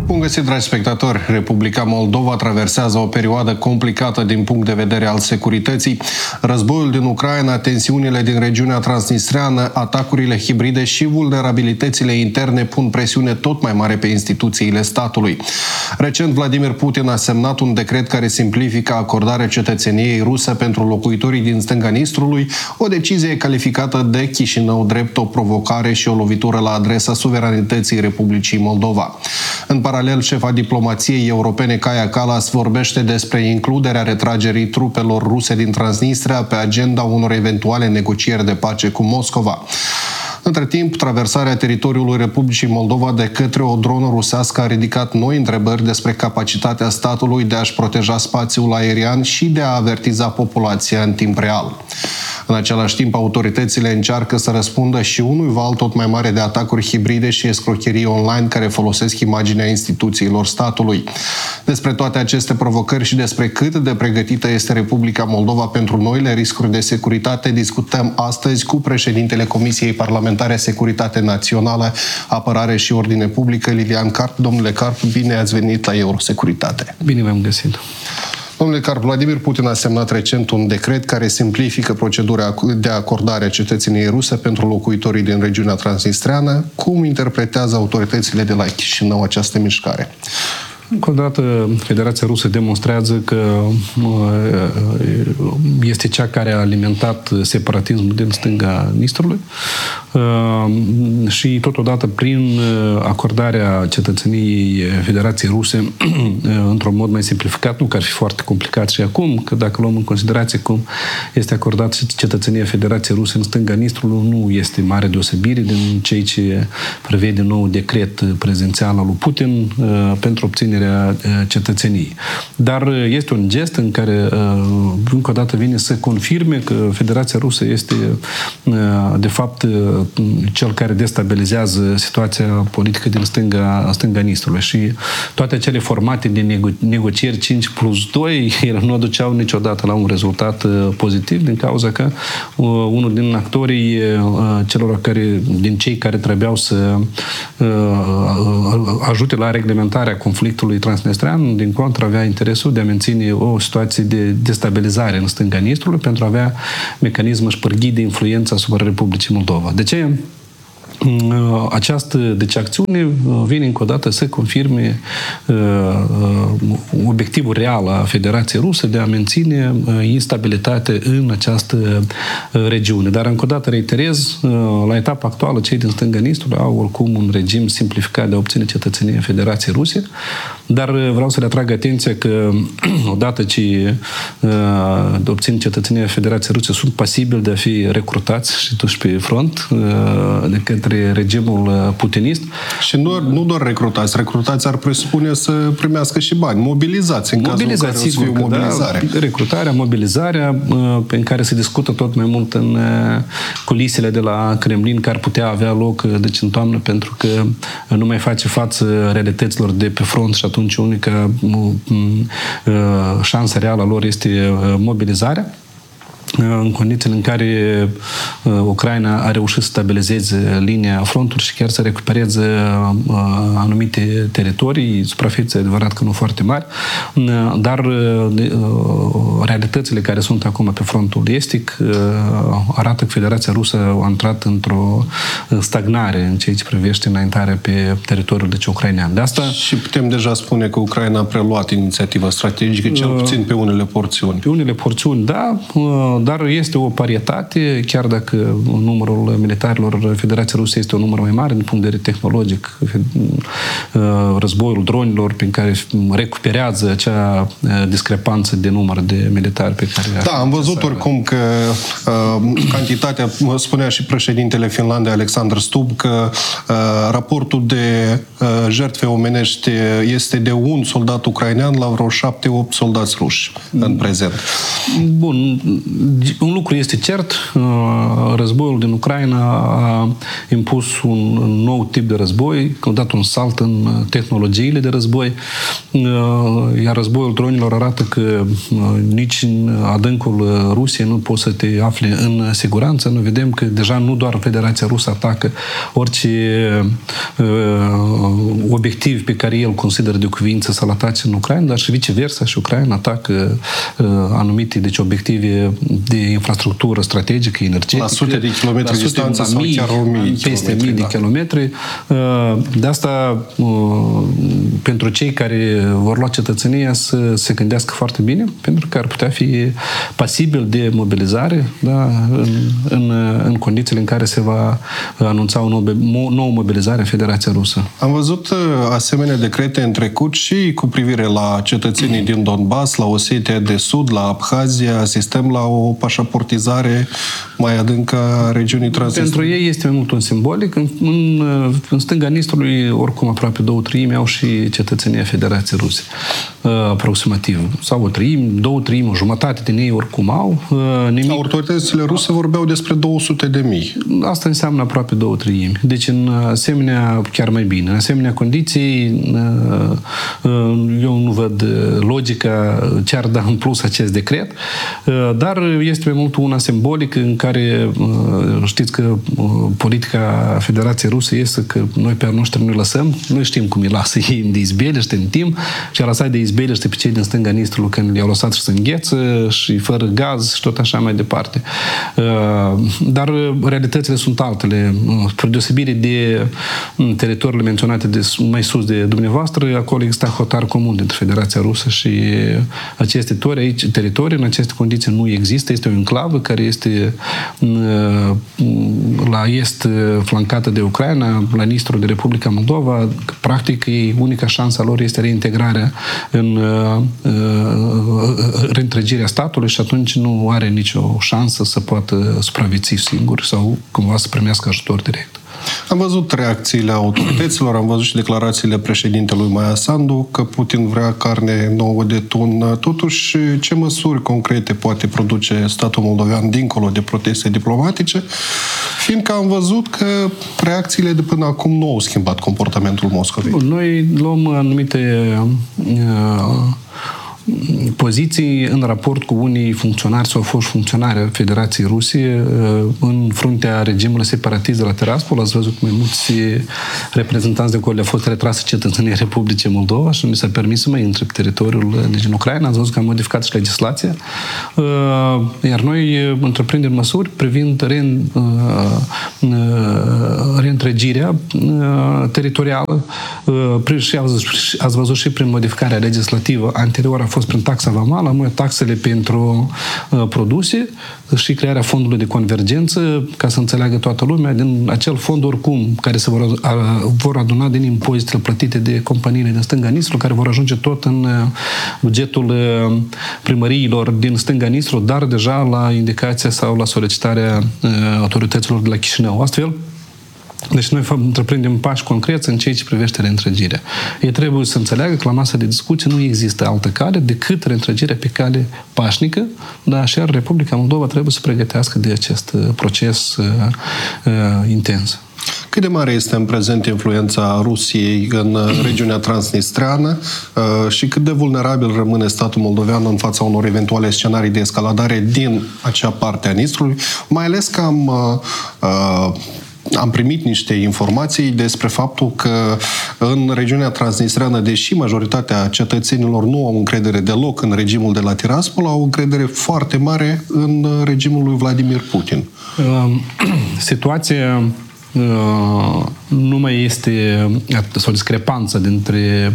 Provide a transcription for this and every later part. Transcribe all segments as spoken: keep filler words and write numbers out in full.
Bun găsit, dragi spectatori! Republica Moldova traversează o perioadă complicată din punct de vedere al securității. Războiul din Ucraina, tensiunile din regiunea transnistreană, atacurile hibride și vulnerabilitățile interne pun presiune tot mai mare pe instituțiile statului. Recent, Vladimir Putin a semnat un decret care simplifică acordarea cetățeniei ruse pentru locuitorii din stânga Nistrului, o decizie calificată de Chișinău drept o provocare și o lovitură la adresa suveranității Republicii Moldova. În paralel, șefa diplomației europene Kaja Kallas vorbește despre includerea retragerii trupelor ruse din Transnistria pe agenda unor eventuale negocieri de pace cu Moscova. Între timp, traversarea teritoriului Republicii Moldova de către o dronă rusească a ridicat noi întrebări despre capacitatea statului de a-și proteja spațiul aerian și de a avertiza populația în timp real. În același timp, autoritățile încearcă să răspundă și unui val tot mai mare de atacuri hibride și escrocherii online care folosesc imaginea instituțiilor statului. Despre toate aceste provocări și despre cât de pregătită este Republica Moldova pentru noile riscuri de securitate, discutăm astăzi cu președintele Comisiei Parlamentare Securitate Națională, Apărare și Ordine Publică, Lilian Carp. Domnule Carp, bine ați venit la Eurosecuritate. Bine v-am găsit. Domnule Carp, Vladimir Putin a semnat recent un decret care simplifică procedura de acordare a cetățeniei ruse pentru locuitorii din regiunea transnistreană. Cum interpretează autoritățile de la Chișinău această mișcare? Încă o dată, Federația Rusă demonstrează că este cea care a alimentat separatismul din stânga Nistrului și totodată prin acordarea cetățeniei Federației Ruse într-un mod mai simplificat, nu că ar fi foarte complicat și acum, că dacă luăm în considerație cum este acordat cetățenia Federației Ruse în stânga Nistrului, nu este mare deosebire din ceea ce prevede nou decret prezențial al lui Putin pentru obținerea cetățeniei. Dar este un gest în care încă o dată vine să confirme că Federația Rusă este de fapt cel care destabilizează situația politică din stânga, stânga Nistrului și toate acele formate de nego negocieri cinci plus doi ele nu aduceau niciodată la un rezultat pozitiv din cauza că unul din actorii celor care, din cei care trebuiau să ajute la reglementarea conflictului transnistrean, din contră, avea interesul de a menține o situație de destabilizare în stânga Nistrului pentru a avea mecanismul șpârghii de influență asupra Republicii Moldova. De ce? Această deci, acțiune vine încă o dată să confirme uh, obiectivul real a Federației Ruse de a menține uh, instabilitate în această uh, regiune. Dar încă o dată reiterez, uh, la etapa actuală cei din stânga Nistrului au oricum un regim simplificat de a obține cetățenia Federației Ruse, dar uh, vreau să le atrag atenția că odată ce uh, obțin cetățenia Federației Ruse sunt pasibili de a fi recrutați și duși pe front uh, de către regimul putinist. Și nu, nu doar recrutați. Recrutați ar presupune să primească și bani. Mobilizați în mobilizați, cazul în care o să fie mobilizare. Da, recrutarea, mobilizarea, pe care se discută tot mai mult în culisele de la Kremlin, care ar putea avea loc deci în toamnă, pentru că nu mai face față realităților de pe front și atunci unica șansă reală a lor este mobilizarea. În condițiile în care uh, Ucraina a reușit să stabilizeze linia frontului și chiar să recupereze uh, anumite teritorii, suprafețe adevărat că nu foarte mari, uh, dar uh, realitățile care sunt acum pe frontul estic uh, arată că Federația Rusă a intrat într-o stagnare în ceea ce privește înaintarea pe teritoriul deci ucrainean. De asta și putem deja spune că Ucraina a preluat inițiativa strategică, cel puțin pe unele porțiuni. Pe unele porțiuni, da, uh, dar este o parietate, chiar dacă numărul militarilor Federației Ruse este un număr mai mare din punct de vedere tehnologic, războiul dronilor prin care recuperează acea discrepanță de număr de militari pe care... Da, am văzut oricum că uh, cantitatea, spunea și președintele Finlandei, Alexander Stubb, că uh, raportul de uh, jertfe omenești este de un soldat ucrainean la vreo șapte opt soldați ruși în prezent. Bun, un lucru este cert, războiul din Ucraina a impus un nou tip de război, a dat un salt în tehnologiile de război, iar războiul dronilor arată că nici în adâncul Rusiei nu poți să te afli în siguranță. Noi vedem că deja nu doar Federația Rusă atacă orice obiectiv pe care el consideră de cuvință să-l atace în Ucraina, dar și viceversa, și Ucraina atacă anumite deci, obiective de infrastructură strategică, energetică. La sute de kilometri distanță sau chiar o mie peste mii de kilometri. De asta, pentru cei care vor lua cetățenia, să se gândească foarte bine, pentru că ar putea fi pasibil de mobilizare, da, în, în, în condițiile în care se va anunța o nouă, nouă mobilizare în Federația Rusă. Am văzut asemenea decrete în trecut și cu privire la cetățenii din Donbass, la Osetia de Sud, la Abhazia, asistăm la o pașaportizare mai adâncă a regiunii Transnistriei. Pentru ei este mai mult un simbolic. În, în, în stânga Nistrului, oricum, aproape două treimi au și cetățenia Federației Ruse. Uh, aproximativ. Sau o treime, două treimi, o jumătate din ei oricum au. Uh, nimic... Autoritățile ruse vorbeau despre două sute de mii. Asta înseamnă aproape două treimi. Deci, în asemenea, chiar mai bine. În asemenea condiții, uh, uh, eu nu văd logica ce ar da în plus acest decret, uh, dar este mai mult una simbolică în care uh, știți că uh, politica Federației Ruse este că noi pe a noștri nu lăsăm. Noi știm cum îi lasă ei de izbeliște în timp și a lăsat de izbeliște pe cei din stânga Nistrului când i-au lăsat și să îngheță și fără gaz și tot așa mai departe. Dar realitățile sunt altele. Spre deosebire de teritoriile menționate de mai sus de dumneavoastră, acolo există hotar comun dintre Federația Rusă și aceste teritorii, aici, teritorii în aceste condiții nu există. Este o enclavă care este la est flancată de Ucraina, la Nistru de Republica Moldova. Practic, unica șansă a lor este reintegrarea în uh, uh, reîntregirea statului și atunci nu are nicio șansă să poată supraviețui singur sau cumva să primească ajutor direct. Am văzut reacțiile autorităților, am văzut și declarațiile președintelui Maia Sandu că Putin vrea carne nouă de tun. Totuși, ce măsuri concrete poate produce statul moldovean dincolo de proteste diplomatice, fiindcă am văzut că reacțiile de până acum nu au schimbat comportamentul Moscovei? Bun, noi luăm anumite uh, poziții în raport cu unii funcționari sau foști funcționari ai Federației Ruse în fruntea regimului separatist de la Tiraspol. Ați văzut că mai mulți reprezentanți de acolo le-a fost retrasă cetățenia Republicii Moldova și nu mi s-a permis să mai intre pe teritoriul deci în Ucraina. Ați văzut că am modificat și legislația. Iar noi întreprindem măsuri privind re, reîntregirea teritorială. Și ați văzut și prin modificarea legislativă anterioară a fost prin taxa vamală, mai taxele pentru uh, produse și crearea fondului de convergență, ca să înțeleagă toată lumea, din acel fond oricum, care se vor, a, vor aduna din impozitele plătite de companiile din stânga Nistru, care vor ajunge tot în uh, bugetul uh, primăriilor din stânga Nistru, dar deja la indicația sau la solicitarea uh, autorităților de la Chișinău. Astfel, deci noi întreprindem pași concreți în ceea ce privește reîntregirea. Ei trebuie să înțeleagă că la masa de discuție nu există altă cale decât reîntregirea pe cale pașnică, dar așa Republica Moldova trebuie să pregătească de acest proces uh, uh, intens. Cât de mare este în prezent influența Rusiei în regiunea transnistreană și cât de vulnerabil rămâne statul moldovean în fața unor eventuale scenarii de escaladare din acea parte a Nistrului, mai ales că am uh, Am primit niște informații despre faptul că în regiunea transnistreană, deși majoritatea cetățenilor nu au încredere deloc în regimul de la Tiraspol, au încredere foarte mare în regimul lui Vladimir Putin. Situația nu mai este o discrepanță dintre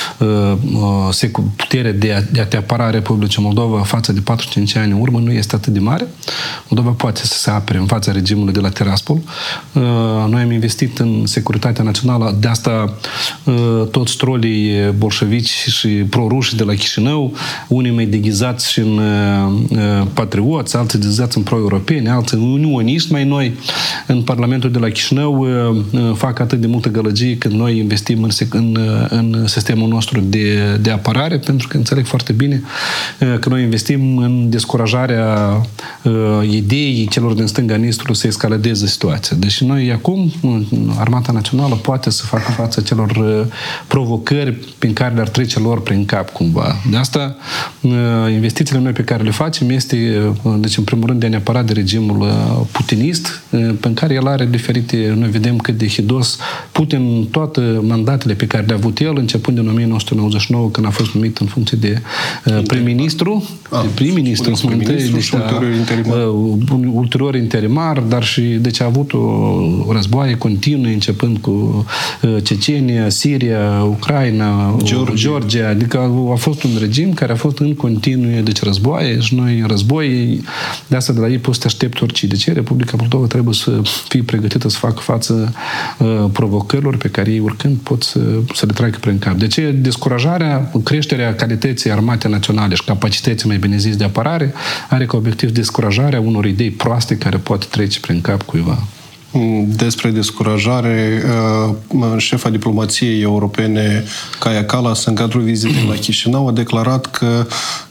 puterea de a, de a te apăra Republicii Moldova față de patru-cinci ani în urmă nu este atât de mare. Moldova poate să se apere în fața regimului de la Tiraspol. Noi am investit în securitatea națională, de asta toți trolii bolșevici și proruși de la Chișinău, unii mai deghizați și în patrioți, alții deghizați în pro-europeni, alții unioniști mai noi în Parlamentul de la Chișinău fac atât de multă gălăgie când noi investim în, în, în sistemul nostru de, de apărare, pentru că înțeleg foarte bine că noi investim în descurajarea ideii celor din stânga Nistrului să escaladeze situația. Deci noi acum, Armata Națională poate să facă față celor provocări prin care le-ar trece lor prin cap cumva. De asta, investițiile noi pe care le facem este, deci în primul rând, de a ne apăra de regimul putinist, pe care el are diferite, noi vedem cât de hidos Putin, toate mandatele pe care le-a avut el, începând din o mie nouă sute nouăzeci și nouă, când a fost numit în funcție de prim-ministru, de prim-ministru, prim-ministru și ulterior interimar. ulterior interimar, dar și deci a avut o războaie continue, începând cu Cecenia, Siria, Ucraina, Georgia. Georgia, adică a fost un regim care a fost în continue, deci războaie, și noi război, de asta de la ei poți să te aștepți orice. De ce Republica Moldova trebuie să fie pregătită să facă față uh, provocărilor pe care ei urcând pot să, să le treacă prin cap. De ce descurajarea, creșterea calității armatei naționale și capacității, mai bine zis, de apărare, are ca obiectiv descurajarea unor idei proaste care poate trece prin cap cuiva. Despre descurajare, șefa diplomației europene Kaja Kallas, în cadrul vizitei la Chișinău, a declarat că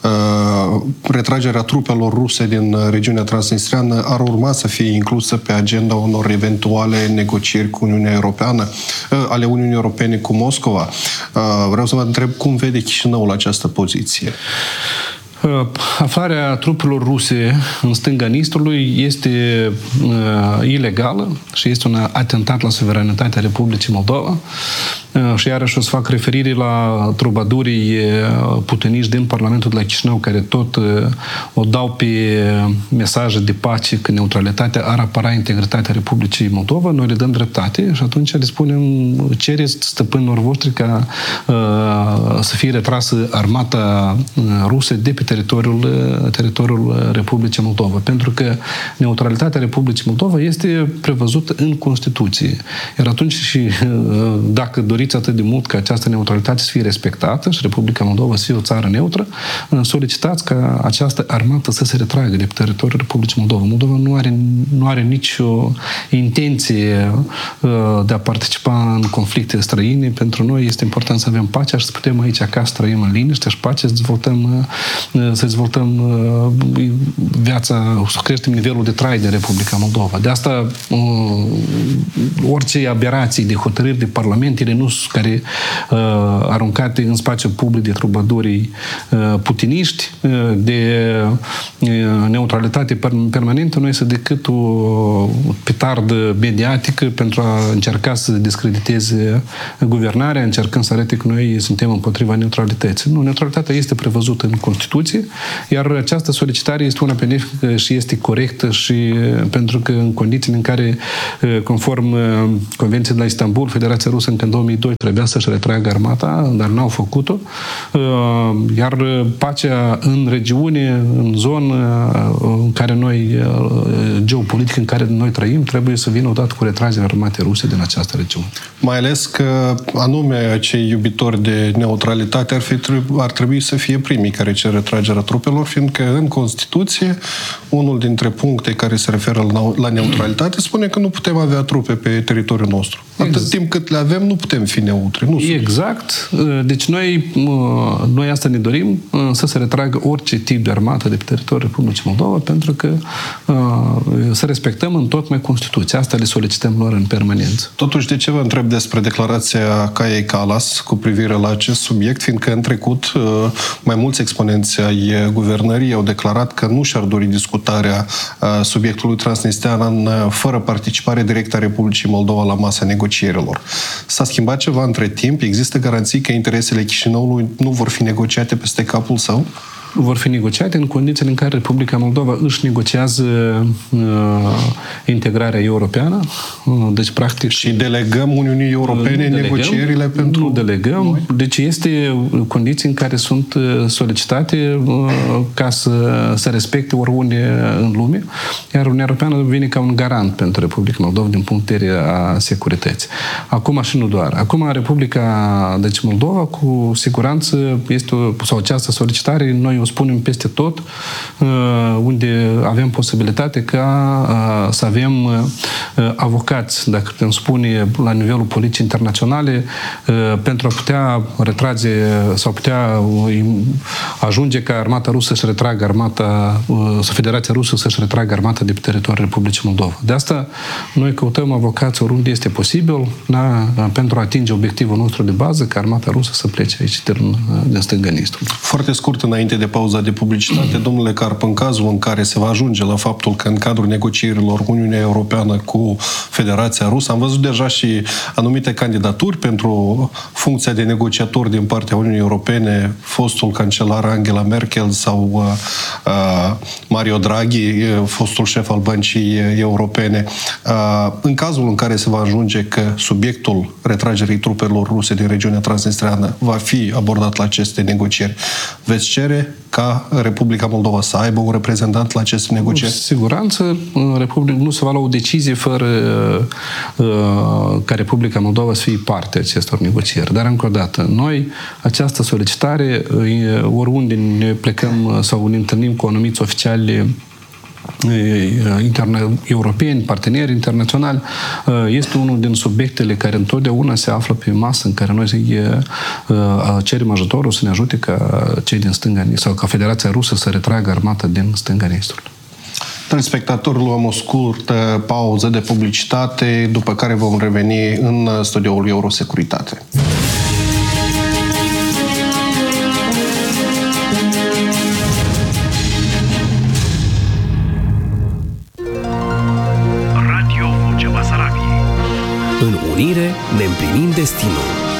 retragerea trupelor ruse din regiunea transnistreană ar urma să fie inclusă pe agenda unor eventuale negocieri cu Uniunea Europeană, ale Uniunii Europene cu Moscova. Vreau să vă întreb cum vede Chișinăul această poziție. Aflarea trupelor ruse în stânga Nistrului este uh, ilegală și este un atentat la suveranitatea Republicii Moldova. Uh, și iarăși o să fac referire la trubadurii putiniști din Parlamentul de la Chișinău, care tot uh, o dau pe mesaje de pace că neutralitatea ar apăra integritatea Republicii Moldova. Noi le dăm dreptate și atunci le spunem, cereți stăpânilor voștri ca uh, să fie retrasă armata rusă de pe teritoriul, teritoriul Republicii Moldova. Pentru că neutralitatea Republicii Moldova este prevăzută în Constituție. Iar atunci și dacă doriți atât de mult ca această neutralitate să fie respectată și Republica Moldova să fie o țară neutră, solicitați ca această armată să se retragă de pe teritoriul Republicii Moldova. Moldova nu are, nu are nicio intenție de a participa în conflicte străine. Pentru noi este important să avem pacea și să putem aici acasă trăim în liniște și pace, să dezvoltăm să dezvoltăm uh, viața, să creștem nivelul de trai din Republica Moldova. De asta uh, orice aberații de hotărâri de Parlament, ele nu sunt care uh, aruncate în spațiu public de trubadurii uh, putiniști, uh, de uh, neutralitate permanentă, nu este decât o petardă mediatică pentru a încerca să descrediteze guvernarea, încercând să arate că noi suntem împotriva neutralității. Nu, neutralitatea este prevăzută în Constituție, iar această solicitare este una benefică și este corectă și pentru că în condițiile în care, conform Convenției de la Istanbul, Federația Rusă încă în două mii doi trebuia să-și retragă armata, dar n-au făcut-o, iar pacea în regiune, în zonă în care noi, geopolitică în care noi trăim, trebuie să vină odată cu retragerea armatei ruse din această regiune. Mai ales că anume acei iubitori de neutralitate ar, fi, ar trebui să fie primii care cer retragerea trupelor, fiindcă în Constituție unul dintre puncte care se referă la neutralitate spune că nu putem avea trupe pe teritoriul nostru. Atât exact. Timp cât le avem, nu putem fi neutri. Nu exact. Deci noi, noi asta ne dorim, să se retragă orice tip de armată de pe teritoriul Republicii Moldova, pentru că să respectăm în tot mai Constituția. Asta le solicităm lor în permanență. Totuși, de ce vă întreb despre declarația Kajei Kallas cu privire la acest subiect, fiindcă în trecut mai mulți exponenți ai guvernării au declarat că nu și-ar dori discutarea subiectului transnistrean fără participare directă a Republicii Moldova la masa negocierilor. S-a schimbat ceva între timp? Există garanții că interesele Chișinăului nu vor fi negociate peste capul său? vor fi negociate în condițiile în care Republica Moldova își negociază uh, integrarea europeană. Uh, deci, practic... Și delegăm Uniunii Europene delegăm, negocierile pentru... Nu delegăm. Noi. Deci este condiții în care sunt solicitate uh, ca să, să respecte oriunde în lume, iar Uniunea Europeană vine ca un garant pentru Republica Moldova din punct de vedere a securității. Acum și nu doar. Acum Republica deci Moldova cu siguranță este o, sau această solicitare noi o spunem peste tot unde avem posibilitate ca să avem avocați, dacă putem spune, la nivelul politicii internaționale pentru a putea retrage sau putea ajunge ca armata rusă să retragă armata, sau Federația Rusă să-și retragă armata de pe teritoriul Republicii Moldova. De asta noi căutăm avocați oriunde este posibil na, pentru a atinge obiectivul nostru de bază ca armata rusă să plece aici din, din stânga Nistrului. Foarte scurt, înainte de pauza de publicitate, domnule Carp, în cazul în care se va ajunge la faptul că în cadrul negocierilor Uniunea Europeană cu Federația Rusă, am văzut deja și anumite candidaturi pentru funcția de negociator din partea Uniunii Europene, fostul cancelar Angela Merkel sau uh, uh, Mario Draghi, fostul șef al Băncii Europene. Uh, în cazul în care se va ajunge că subiectul retragerii trupelor ruse din regiunea transnistreană va fi abordat la aceste negocieri, veți cere ca Republica Moldova să aibă un reprezentant la aceste negocieri? Cu siguranță, Republica nu se va lua o decizie fără uh, ca Republica Moldova să fie parte a acestor negocieri. Dar, încă o dată, noi, această solicitare, oriunde ne plecăm sau ne întâlnim cu anumiți oficiali europeni, parteneri internaționali, este unul din subiectele care întotdeauna se află pe masă, în care noi cerem ajutorul să ne ajute ca cei din stânga sau ca Federația Rusă să retragă armata din stânga Nistrului. Telespectatori, luăm o scurtă pauză de publicitate, după care vom reveni în studioul Eurosecuritate. În unire ne împlinim destinul.